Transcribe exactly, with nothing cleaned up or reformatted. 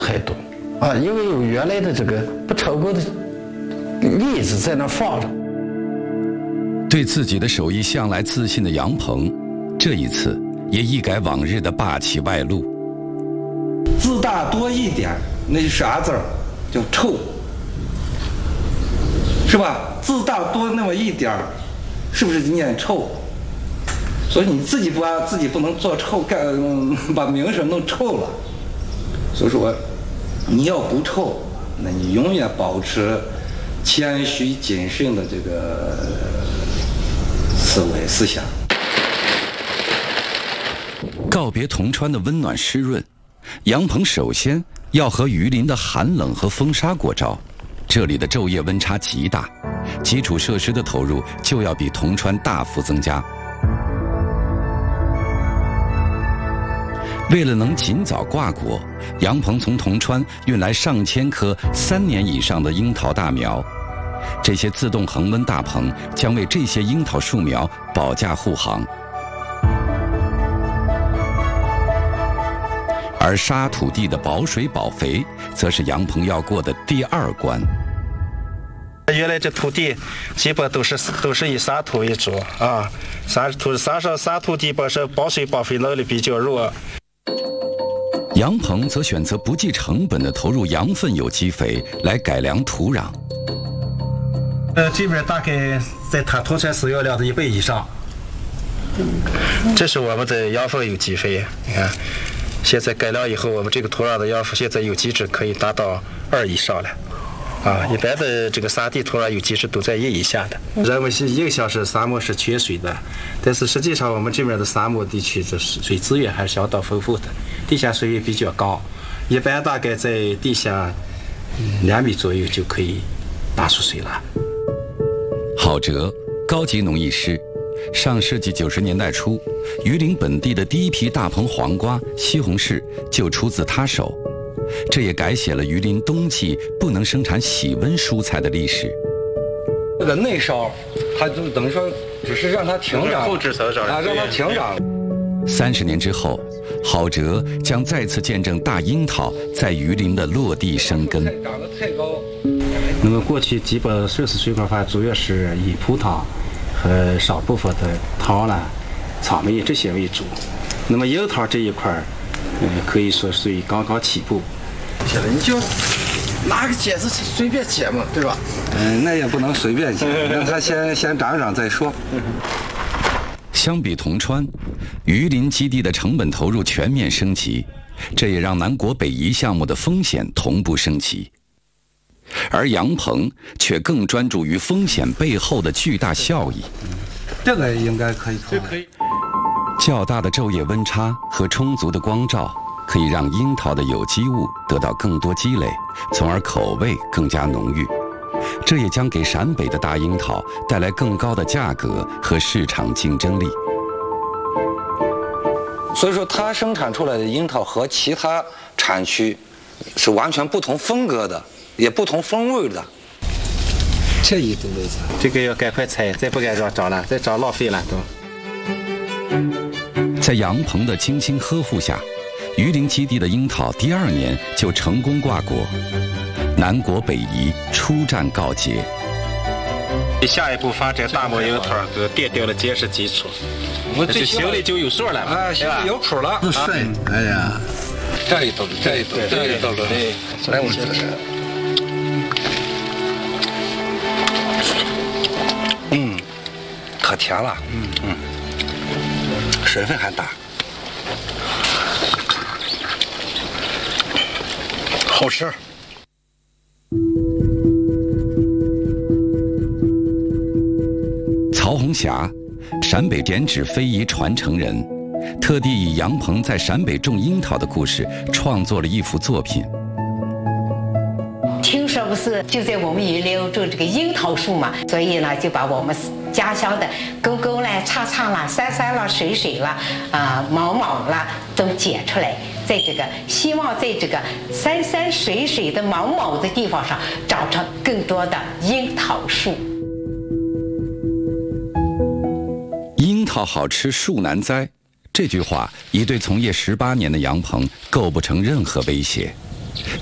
还多啊，因为有原来的这个不超过的例子在那放着。 对自己的手艺向来自信的杨鹏，这一次也一改往日的霸气外露。 字大多一点，那是啥字儿？叫臭，是吧？字大多那么一点儿，是不是念臭？所以你自己不把自己不能做臭，干把名声弄臭了。所以说，你要不臭，那你永远保持谦虚谨慎的这个思维思想。 告别铜川的温暖湿润，杨鹏首先要和榆林的寒冷和风沙过招。这里的昼夜温差极大，基础设施的投入就要比铜川大幅增加。为了能尽早挂果，杨鹏从铜川运来上千棵三年以上的樱桃大苗。这些自动恒温大棚将为这些樱桃树苗保驾护航。而沙土地的保水保肥，则是杨鹏要过的第二关。 原来这土地基本都是都是以沙土为主啊，沙土沙上沙土地本身保水保肥能力比较弱。 杨鹏则选择不计成本的投入羊粪有机肥来改良土壤。 呃，这边大概在它铜川饲料量的一倍以上。这是我们的羊粪有机肥，你看。现在改良以后，我们这个土壤的养分现在有机质可以达到二以上了，啊，一般的这个沙地土壤有机质都在一以下的。认为是一个小时沙漠是缺水的，但是实际上我们这边的沙漠地区这水资源还是相当丰富的，地下水位比较高，一般大概在地下两米左右就可以打出水了。 郝哲，高级农艺师。上世纪九十年代初，榆林本地的第一批大棚黄瓜、西红柿就出自他手，这也改写了榆林冬季不能生产喜温蔬菜的历史。 这个内梢，它就等于说只是让它停长， 后置成长啊，让它停长。 三十年之后，郝哲将再次见证大樱桃在榆林的落地生根。 长得太高。 那么过去基本寿司水果饭主要是以葡萄和少部分的桃啦、草莓这些为主。那么樱桃这一块儿，嗯，可以说属于刚刚起步。 你就拿个剪子随便剪嘛，对吧？嗯，那也不能随便剪，让它先先长长再说。 相比铜川，榆林基地的成本投入全面升级，这也让南国北移项目的风险同步升级。而杨鹏却更专注于风险背后的巨大效益。 这个应该可以考虑。 可以。 较大的昼夜温差和充足的光照，可以让樱桃的有机物得到更多积累，从而口味更加浓郁。这也将给陕北的大樱桃带来更高的价格和市场竞争力。 所以说，它生产出来的樱桃和其他产区是完全不同风格的。也不同风味的，这一堆的， 这个要赶快采，再不该长长了，再长浪费了都。 在杨鹏的精心呵护下，榆林基地的樱桃第二年就成功挂果，南国北移初战告捷。 下一步发展大模樱桃，都奠定了坚实基础。我这心里就有数了， 啊，心里有谱了。 不顺，哎呀， 这一兜，这一兜，这一兜，对，来我这个。嗯，可甜了，嗯嗯，水分还大，好吃。 曹红霞，陕北点纸非遗传承人，特地以杨鹏在陕北种樱桃的故事创作了一幅作品。 听说不是就在我们榆林种这个樱桃树嘛，所以呢就把我们家乡的沟沟啦、叉叉啦、山山啦、水水啦、啊、呃、毛毛啦都剪出来，在这个希望在这个山山水水的毛毛的地方上长成更多的樱桃树。 樱桃好吃树难栽，这句话已对从业十八年的杨鹏构不成任何威胁。